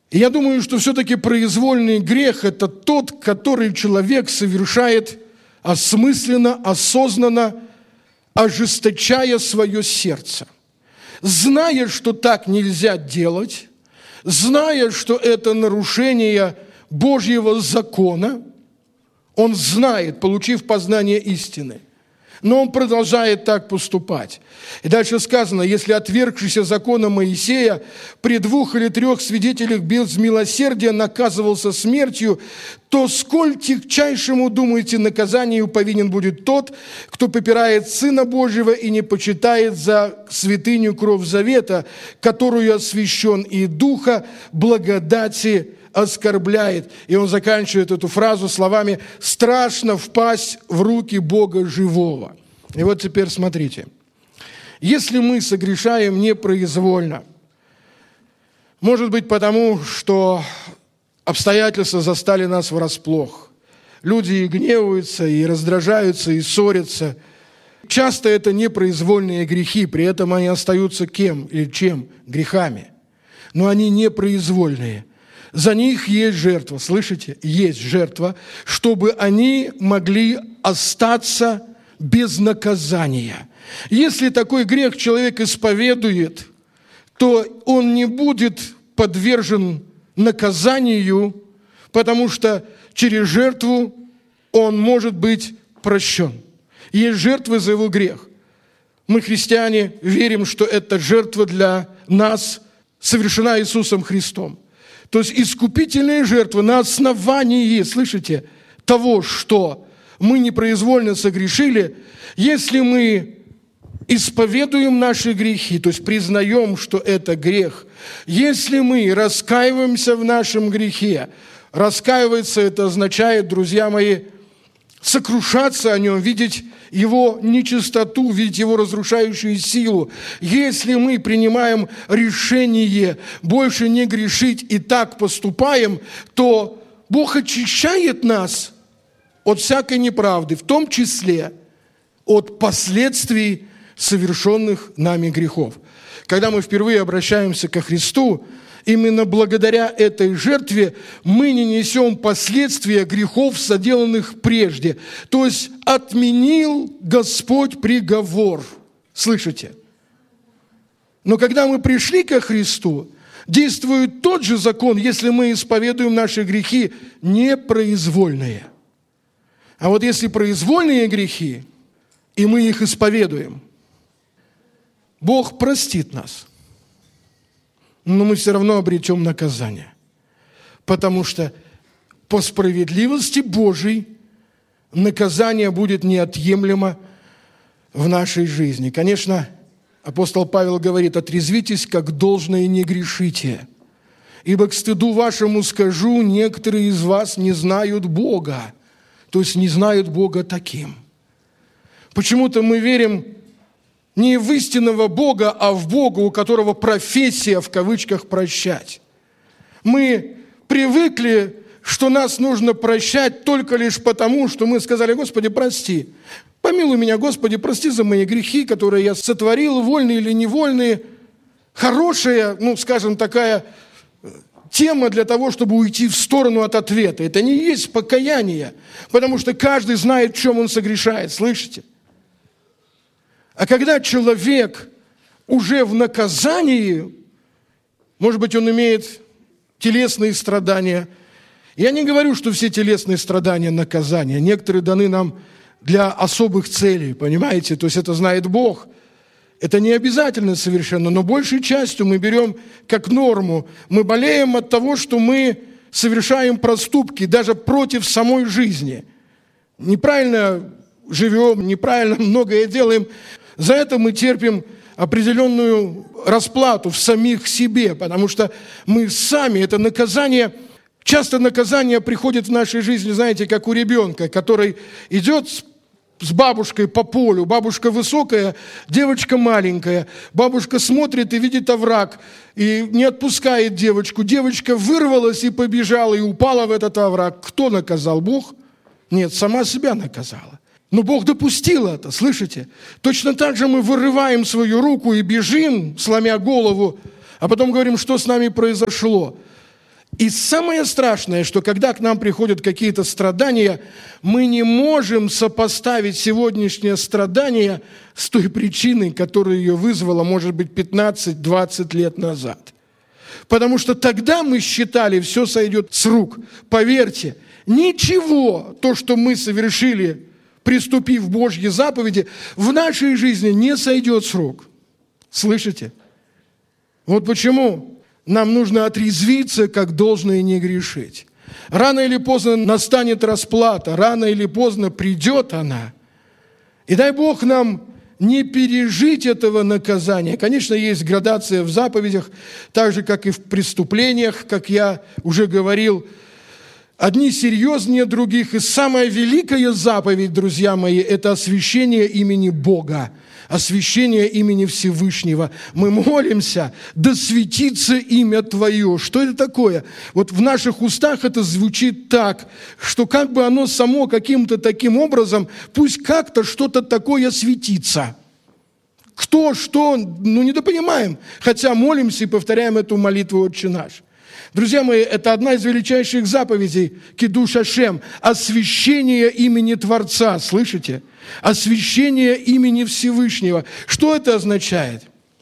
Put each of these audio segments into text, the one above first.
И я думаю, что все-таки произвольный грех – это тот, который человек совершает осмысленно, осознанно, ожесточая свое сердце. Зная, что так нельзя делать, зная, что это нарушение Божьего закона, он знает, получив познание истины, но он продолжает так поступать. И дальше сказано, если отвергшийся закона Моисея при 2 или 3 свидетелях без милосердия наказывался смертью, то сколь тягчайшему, думаете, наказанию повинен будет тот, кто попирает Сына Божьего и не почитает за святыню кровь завета, которую освящен, и Духа благодати оскорбляет. И он заканчивает эту фразу словами «страшно впасть в руки Бога живого». И вот теперь смотрите. Если мы согрешаем непроизвольно, может быть потому, что обстоятельства застали нас врасплох, люди и гневаются, и раздражаются, и ссорятся. Часто это непроизвольные грехи, при этом они остаются кем или чем? Грехами. Но они непроизвольные. За них есть жертва, слышите? Есть жертва, чтобы они могли остаться без наказания. Если такой грех человек исповедует, то он не будет подвержен наказанию, потому что через жертву он может быть прощен. Есть жертвы за его грех. Мы, христиане, верим, что эта жертва для нас совершена Иисусом Христом. То есть искупительная жертва на основании, слышите, того, что мы непроизвольно согрешили, если мы исповедуем наши грехи, то есть признаем, что это грех, если мы раскаиваемся в нашем грехе, раскаиваться это означает, друзья мои, сокрушаться о нем, видеть его нечистоту, видеть его разрушающую силу. Если мы принимаем решение больше не грешить и так поступаем, то Бог очищает нас от всякой неправды, в том числе от последствий совершенных нами грехов. Когда мы впервые обращаемся ко Христу, именно благодаря этой жертве мы не несем последствия грехов, соделанных прежде. То есть отменил Господь приговор. Слышите? Но когда мы пришли ко Христу, действует тот же закон, если мы исповедуем наши грехи непроизвольные. А вот если произвольные грехи, и мы их исповедуем, Бог простит нас. Но мы все равно обретем наказание. Потому что по справедливости Божией наказание будет неотъемлемо в нашей жизни. Конечно, апостол Павел говорит, отрезвитесь, как должно, и не грешите. Ибо к стыду вашему скажу, некоторые из вас не знают Бога. То есть не знают Бога таким. Почему-то мы верим не в истинного Бога, а в Бога, у которого профессия, в кавычках, прощать. Мы привыкли, что нас нужно прощать только лишь потому, что мы сказали: Господи, прости. Помилуй меня, Господи, прости за мои грехи, которые я сотворил, вольные или невольные. Хорошая, скажем, такая тема для того, чтобы уйти в сторону от ответа. Это не есть покаяние, потому что каждый знает, в чем он согрешает, слышите? А когда человек уже в наказании, может быть, он имеет телесные страдания. Я не говорю, что все телесные страдания – наказания. Некоторые даны нам для особых целей, понимаете? То есть это знает Бог. Это не обязательно совершенно, но большей частью мы берем как норму. Мы болеем от того, что мы совершаем проступки даже против самой жизни. Неправильно живем, неправильно многое делаем. За это мы терпим определенную расплату в самих себе, потому что мы сами, это наказание, часто наказание приходит в нашей жизни, знаете, как у ребенка, который идет с бабушкой по полю, бабушка высокая, девочка маленькая, бабушка смотрит и видит овраг, и не отпускает девочку, девочка вырвалась и побежала, и упала в этот овраг. Кто наказал? Бог? Нет, сама себя наказала. Но Бог допустил это, слышите? Точно так же мы вырываем свою руку и бежим, сломя голову, а потом говорим, что с нами произошло. И самое страшное, что когда к нам приходят какие-то страдания, мы не можем сопоставить сегодняшнее страдание с той причиной, которая ее вызвала, может быть, 15-20 лет назад. Потому что тогда мы считали, все сойдет с рук. Поверьте, ничего, то, что мы совершили, приступив Божьи заповеди, в нашей жизни не сойдет с рук. Слышите? Вот почему нам нужно отрезвиться, как должно, и не грешить. Рано или поздно настанет расплата, рано или поздно придет она. И дай Бог нам не пережить этого наказания. Конечно, есть градация в заповедях, так же, как и в преступлениях, как я уже говорил. Одни серьезнее других. И самая великая заповедь, друзья мои, это освящение имени Бога, освящение имени Всевышнего. Мы молимся: да светится имя Твое. Что это такое? Вот в наших устах это звучит так, что как бы оно само каким-то таким образом, пусть как-то что-то такое светится. Кто, что, недопонимаем. Хотя молимся и повторяем эту молитву «Отче наш». Друзья мои, это одна из величайших заповедей Кидуш Ашем – освящение имени Творца, слышите? Освящение имени Всевышнего. Что это означает?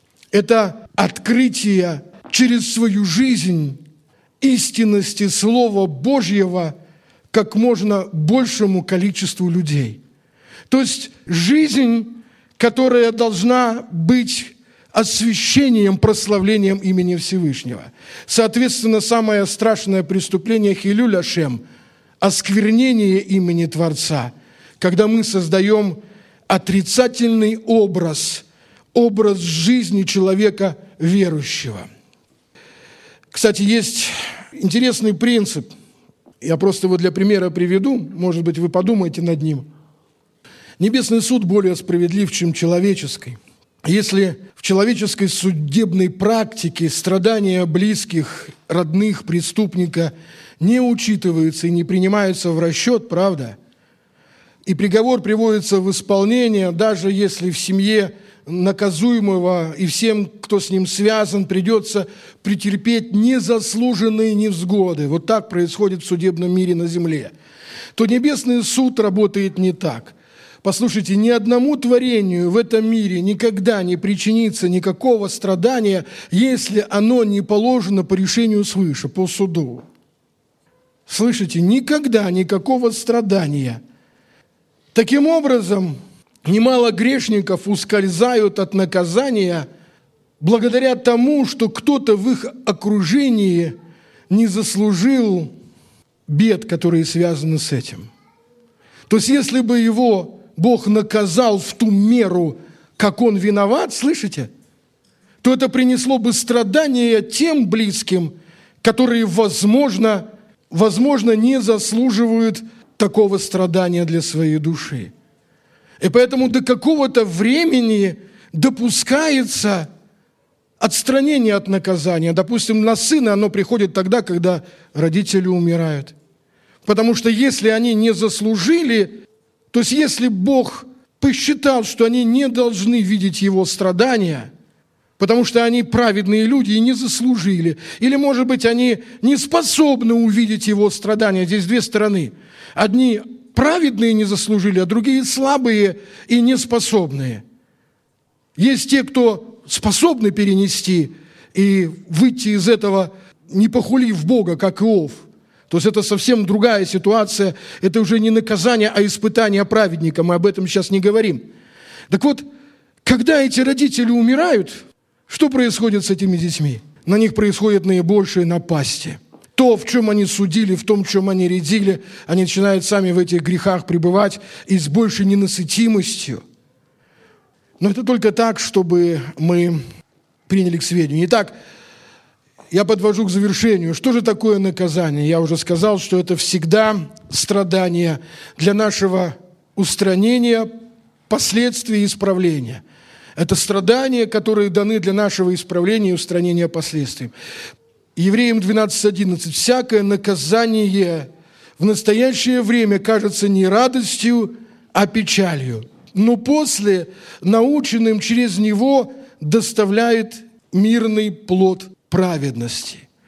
Это открытие через свою жизнь истинности Слова Божьего как можно большему количеству людей. То есть жизнь, которая должна быть освящением, прославлением имени Всевышнего. Соответственно, самое страшное преступление Хилюль Ашем – осквернение имени Творца, когда мы создаем отрицательный образ жизни человека верующего. Кстати, есть интересный принцип. Я просто его для примера приведу, может быть, вы подумаете над ним. Небесный суд более справедлив, чем человеческий. Если в человеческой судебной практике страдания близких, родных преступника не учитываются и не принимаются в расчет, правда, и приговор приводится в исполнение, даже если в семье наказуемого и всем, кто с ним связан, придется претерпеть незаслуженные невзгоды. Вот так происходит в судебном мире на земле. То небесный суд работает не так. Послушайте, ни одному творению в этом мире никогда не причинится никакого страдания, если оно не положено по решению свыше, по суду. Слышите, никогда никакого страдания. Таким образом, немало грешников ускользают от наказания благодаря тому, что кто-то в их окружении не заслужил бед, которые связаны с этим. То есть, если бы его Бог наказал в ту меру, как он виноват, слышите, то это принесло бы страдания тем близким, которые, возможно, не заслуживают такого страдания для своей души. И поэтому до какого-то времени допускается отстранение от наказания. Допустим, на сына оно приходит тогда, когда родители умирают. Потому что если они не заслужили, то есть если Бог посчитал, что они не должны видеть его страдания, потому что они праведные люди и не заслужили, или, может быть, они не способны увидеть его страдания. Здесь две стороны. Одни праведные не заслужили, а другие слабые и неспособные. Есть те, кто способны перенести и выйти из этого, не похулив Бога, как Иов. То есть это совсем другая ситуация, это уже не наказание, а испытание праведника, мы об этом сейчас не говорим. Так вот, когда эти родители умирают, что происходит с этими детьми? На них происходят наибольшие напасти. То, в чем они судили, в том, в чем они рядили, они начинают сами в этих грехах пребывать и с большей ненасытимостью. Но это только так, чтобы мы приняли к сведению. Итак, я подвожу к завершению. Что же такое наказание? Я уже сказал, что это всегда страдание для нашего устранения, последствий и исправления. Это страдания, которые даны для нашего исправления и устранения последствий. Евреям 12:11. «Всякое наказание в настоящее время кажется не радостью, а печалью, но после, наученным через него, доставляет мирный плод праведности».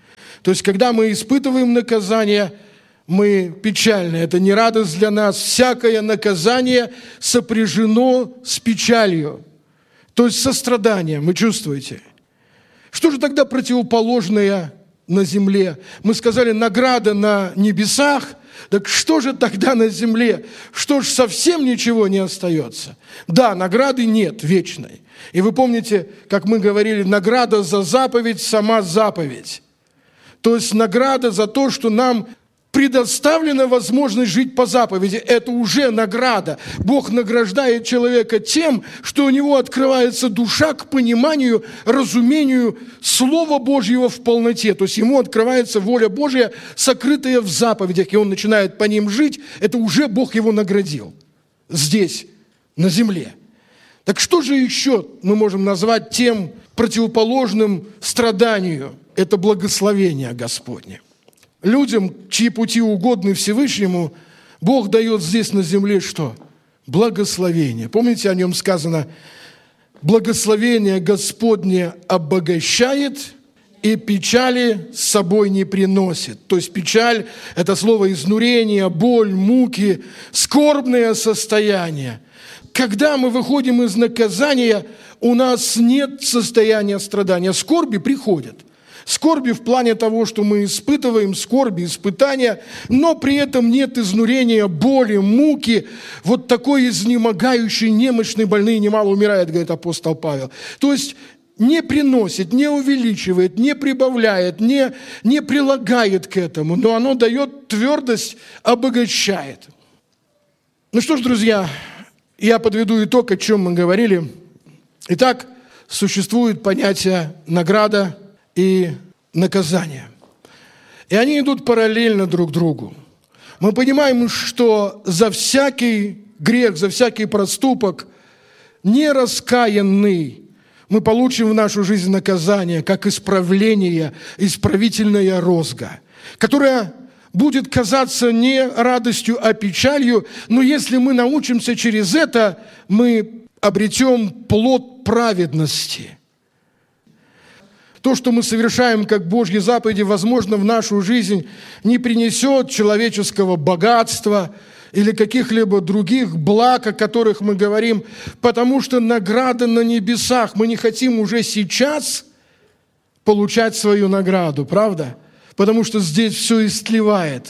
То есть, когда мы испытываем наказание, мы печальны. Это не радость для нас. Всякое наказание сопряжено с печалью, то есть со страданием. Вы чувствуете? Что же тогда противоположное на земле? Мы сказали, награда на небесах. Так что же тогда на земле? Что ж, совсем ничего не остается? Да, награды нет вечной. И вы помните, как мы говорили, награда за заповедь, сама заповедь. То есть награда за то, что нам предоставлена возможность жить по заповеди. Это уже награда. Бог награждает человека тем, что у него открывается душа к пониманию, разумению Слова Божьего в полноте. То есть ему открывается воля Божья, сокрытая в заповедях, и он начинает по ним жить. Это уже Бог его наградил здесь, на земле. Так что же еще мы можем назвать тем противоположным страданию? Это благословение Господне. Людям, чьи пути угодны Всевышнему, Бог дает здесь на земле что? Благословение. Помните, о нем сказано, благословение Господне обогащает и печали с собой не приносит. То есть печаль – это слово изнурение, боль, муки, скорбное состояние. Когда мы выходим из наказания, у нас нет состояния страдания. Скорби приходят. Скорби в плане того, что мы испытываем, скорби, испытания, но при этом нет изнурения, боли, муки, вот такой изнемогающий, немощный, больный немало умирает, говорит апостол Павел. То есть не приносит, не увеличивает, не прибавляет, не прилагает к этому, но оно дает твердость, обогащает. Ну что ж, друзья, я подведу итог, о чем мы говорили. Итак, существует понятие награда и наказание. И они идут параллельно друг другу. Мы понимаем, что за всякий грех, за всякий проступок нераскаянный мы получим в нашу жизнь наказание, как исправление, исправительная розга, которая будет казаться не радостью, а печалью, но если мы научимся через это, мы обретем плод праведности. То, что мы совершаем как Божьи заповеди, возможно, в нашу жизнь не принесет человеческого богатства или каких-либо других благ, о которых мы говорим, потому что награда на небесах. Мы не хотим уже сейчас получать свою награду, правда? Потому что здесь все истлевает.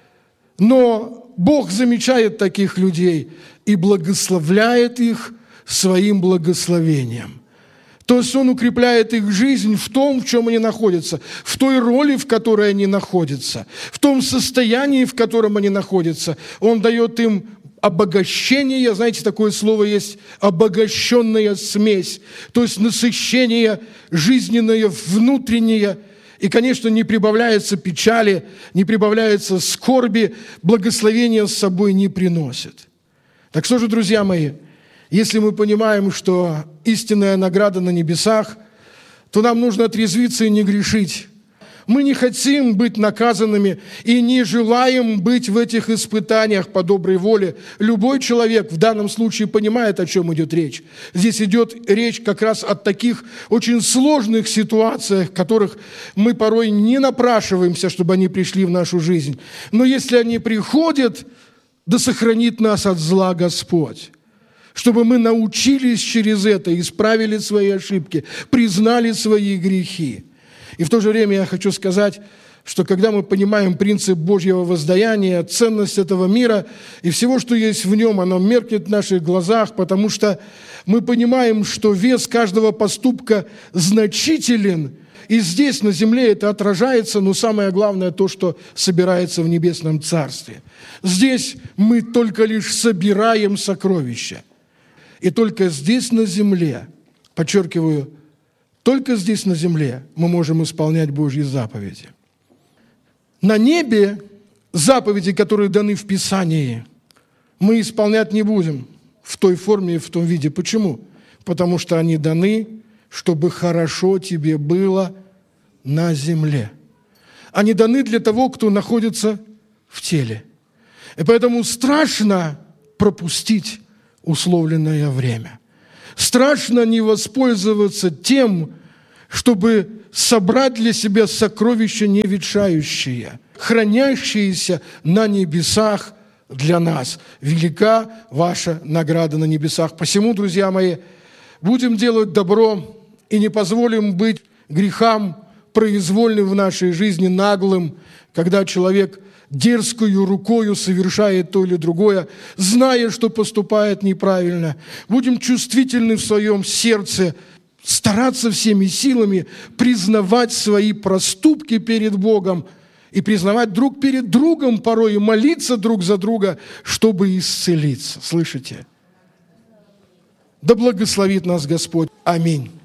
Но Бог замечает таких людей и благословляет их своим благословением. То есть Он укрепляет их жизнь в том, в чем они находятся, в той роли, в которой они находятся, в том состоянии, в котором они находятся. Он дает им обогащение, знаете, такое слово есть, обогащенная смесь, то есть насыщение жизненное, внутреннее. И, конечно, не прибавляется печали, не прибавляется скорби, благословения с собой не приносит. Так что же, друзья мои, если мы понимаем, что истинная награда на небесах, то нам нужно отрезвиться и не грешить. Мы не хотим быть наказанными и не желаем быть в этих испытаниях по доброй воле. Любой человек в данном случае понимает, о чем идет речь. Здесь идет речь как раз о таких очень сложных ситуациях, в которых мы порой не напрашиваемся, чтобы они пришли в нашу жизнь. Но если они приходят, да сохранит нас от зла Господь. Чтобы мы научились через это, исправили свои ошибки, признали свои грехи. И в то же время я хочу сказать, что когда мы понимаем принцип Божьего воздаяния, ценность этого мира и всего, что есть в нем, оно меркнет в наших глазах, потому что мы понимаем, что вес каждого поступка значителен, и здесь, на земле, это отражается, но самое главное то, что собирается в небесном царстве. Здесь мы только лишь собираем сокровища. И только здесь на земле, подчеркиваю, только здесь на земле мы можем исполнять Божьи заповеди. На небе заповеди, которые даны в Писании, мы исполнять не будем в той форме и в том виде. Почему? Потому что они даны, чтобы хорошо тебе было на земле. Они даны для того, кто находится в теле. И поэтому страшно пропустить условленное время. Страшно не воспользоваться тем, чтобы собрать для себя сокровища неветшающие, хранящиеся на небесах для нас. Велика ваша награда на небесах. Посему, друзья мои, будем делать добро и не позволим быть грехам произвольным в нашей жизни, наглым, когда человек дерзкою рукою совершает то или другое, зная, что поступает неправильно. Будем чувствительны в своем сердце, стараться всеми силами признавать свои проступки перед Богом и признавать друг перед другом порой и молиться друг за друга, чтобы исцелиться. Слышите? Да благословит нас Господь. Аминь.